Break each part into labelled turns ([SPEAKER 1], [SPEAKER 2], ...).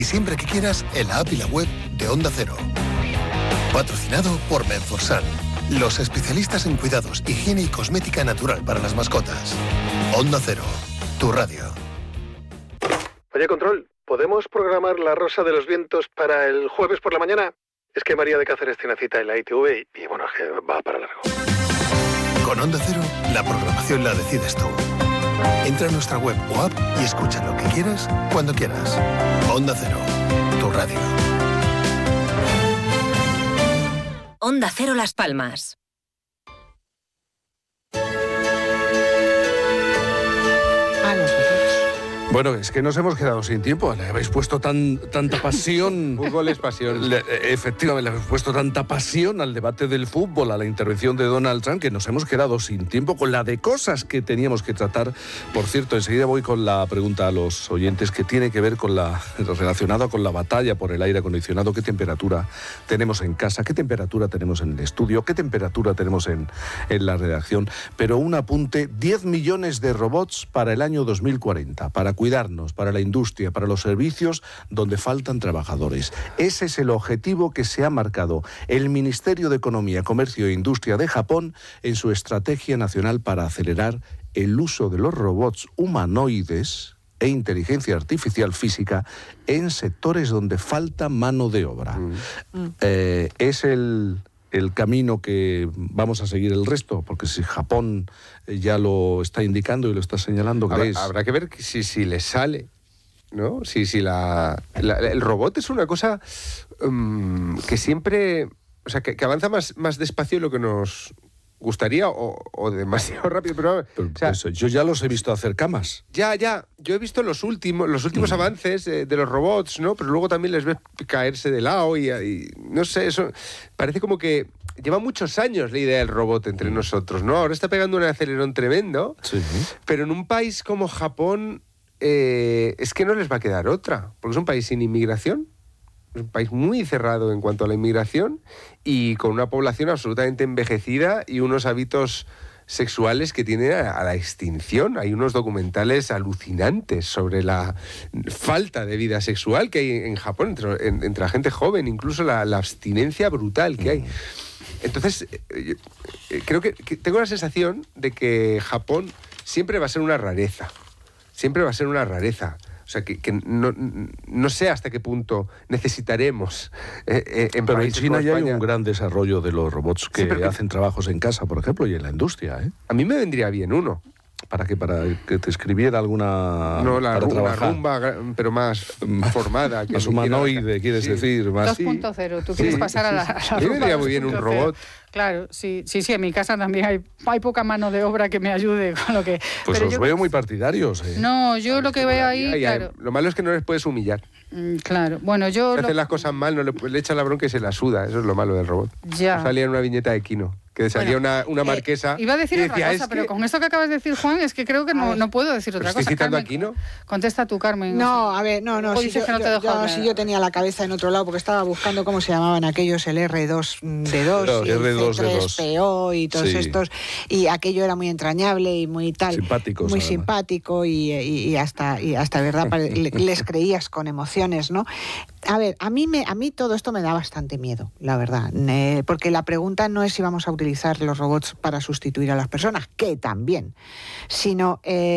[SPEAKER 1] Y siempre que quieras, en la app y la web de Onda Cero. Patrocinado por Menforsan, los especialistas en cuidados, higiene y cosmética natural para las mascotas. Onda Cero, tu radio.
[SPEAKER 2] Oye, Control, ¿podemos programar La Rosa de los Vientos para el jueves por la mañana? Es que María de Cáceres tiene cita en la ITV y bueno, es que va para largo.
[SPEAKER 1] Con Onda Cero, la programación la decides tú. Entra a nuestra web o app y escucha lo que quieras, cuando quieras. Onda Cero, tu radio.
[SPEAKER 3] Onda Cero Las Palmas.
[SPEAKER 4] Bueno, es que nos hemos quedado sin tiempo. Le habéis puesto tanta pasión.
[SPEAKER 5] Fútbol es pasión.
[SPEAKER 4] Efectivamente, le habéis puesto tanta pasión al debate del fútbol, a la intervención de Donald Trump, que nos hemos quedado sin tiempo con la de cosas que teníamos que tratar. Por cierto, enseguida voy con la pregunta a los oyentes que tiene que ver con relacionada con la batalla por el aire acondicionado. ¿Qué temperatura tenemos en casa? ¿Qué temperatura tenemos en el estudio? ¿Qué temperatura tenemos en la redacción? Pero un apunte: 10 millones de robots para el año 2040, para cuidarnos, para la industria, para los servicios donde faltan trabajadores. Ese es el objetivo que se ha marcado el Ministerio de Economía, Comercio e Industria de Japón en su estrategia nacional para acelerar el uso de los robots humanoides e inteligencia artificial física en sectores donde falta mano de obra. Es el camino que vamos a seguir el resto, porque si Japón ya lo está indicando y lo está señalando,
[SPEAKER 5] habrá que ver si le sale, ¿no? El robot es una cosa que siempre, o sea, que avanza más despacio de lo que nos gustaría o demasiado rápido, pero o sea,
[SPEAKER 4] pues yo ya los he visto hacer camas.
[SPEAKER 5] Ya, yo he visto los últimos avances de los robots, ¿no? Pero luego también les ves caerse de lado y no sé, eso parece como que lleva muchos años la idea del robot entre nosotros, ¿no? Ahora está pegando un acelerón tremendo, sí. Pero en un país como Japón es que no les va a quedar otra, porque es un país sin inmigración. Es un país muy cerrado en cuanto a la inmigración y con una población absolutamente envejecida y unos hábitos sexuales que tienen a la extinción. Hay unos documentales alucinantes sobre la falta de vida sexual que hay en Japón entre la gente joven, incluso la abstinencia brutal que hay. Entonces, creo que tengo la sensación de que Japón siempre va a ser una rareza. Siempre va a ser una rareza. O sea, que no sé hasta qué punto necesitaremos
[SPEAKER 4] pero en China ya hay un gran desarrollo de los robots que hacen trabajos en casa, por ejemplo, y en la industria, ¿eh?
[SPEAKER 5] A mí me vendría bien uno.
[SPEAKER 4] ¿Para qué? ¿Para que te escribiera alguna...?
[SPEAKER 5] No, la rumba, pero más formada.
[SPEAKER 4] Más humanoide, quieres decir. Más
[SPEAKER 6] 2.0, tú quieres pasar a la
[SPEAKER 5] rumba. A mí me vendría muy bien un robot.
[SPEAKER 6] Claro, sí, en mi casa también hay poca mano de obra que me ayude con lo que...
[SPEAKER 4] Pues pero os veo muy partidarios.
[SPEAKER 6] No, yo lo que veo ahí, claro...
[SPEAKER 5] Lo malo es que no les puedes humillar.
[SPEAKER 6] Claro, bueno, yo...
[SPEAKER 5] Si hacen las cosas mal, no le echan la bronca y se la suda. Eso es lo malo del robot.
[SPEAKER 6] Ya.
[SPEAKER 5] Salía en una viñeta de Kino, que salía una marquesa...
[SPEAKER 6] Iba a decir otra cosa, pero con esto que acabas de decir, Juan, es que creo que no puedo decir otra cosa.
[SPEAKER 5] ¿Estoy citando
[SPEAKER 6] Carmen,
[SPEAKER 5] a Kino?
[SPEAKER 6] Contesta tú, Carmen.
[SPEAKER 7] No, a ver, no. Si yo tenía la cabeza en otro lado, porque estaba buscando cómo se llamaban aquellos, el R2D2 y el C3PO y todos estos, y aquello era muy entrañable y muy tal.
[SPEAKER 4] Simpáticos,
[SPEAKER 7] muy simpático y hasta verdad les creías con emociones, ¿no? A ver, a mí todo esto me da bastante miedo, la verdad, porque la pregunta no es si vamos a utilizar los robots para sustituir a las personas, que también, sino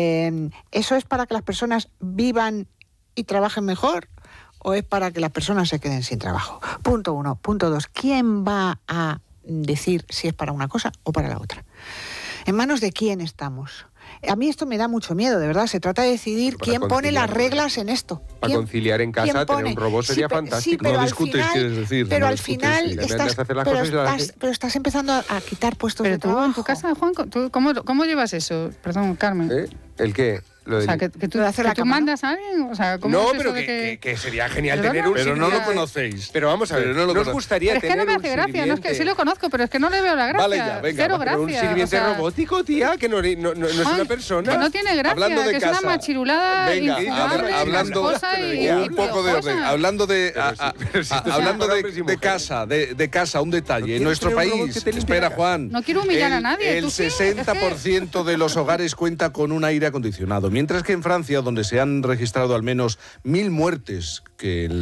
[SPEAKER 7] ¿eso es para que las personas vivan y trabajen mejor o es para que las personas se queden sin trabajo? Punto 1. Punto 2. ¿Quién va a decir si es para una cosa o para la otra? ¿En manos de quién estamos? A mí esto me da mucho miedo, de verdad. Se trata de decidir quién pone las reglas en esto.
[SPEAKER 5] Para conciliar en casa, tener un robot sería fantástico.
[SPEAKER 7] Pero
[SPEAKER 4] no discutes, quieres decir.
[SPEAKER 7] Pero al final estás empezando a quitar puestos de trabajo.
[SPEAKER 6] Pero tú en tu casa, Juan, ¿cómo llevas eso? Perdón, Carmen.
[SPEAKER 5] ¿El qué?
[SPEAKER 6] O sea, que tú mandas a alguien, o sea, ¿cómo
[SPEAKER 5] no,
[SPEAKER 6] es
[SPEAKER 5] pero
[SPEAKER 6] eso
[SPEAKER 5] que sería genial tener un
[SPEAKER 4] pero no lo conocéis.
[SPEAKER 5] Pero vamos a ver, nos gustaría tener un
[SPEAKER 6] es que no me hace gracia, no es que sí lo conozco, pero es que no le veo la gracia.
[SPEAKER 4] Vale ya, venga.
[SPEAKER 6] Cero gracia.
[SPEAKER 5] Un sirviente robótico, tía, que no es una persona.
[SPEAKER 6] Que no tiene gracia, que es una machirulada.
[SPEAKER 4] Venga, hablando un poco de orden. Hablando de casa, un detalle. En nuestro país, espera, Juan.
[SPEAKER 6] No quiero humillar a nadie.
[SPEAKER 4] El 60% de los hogares cuenta con un aire acondicionado. Mientras que en Francia, donde se han registrado al menos 1000 muertes, que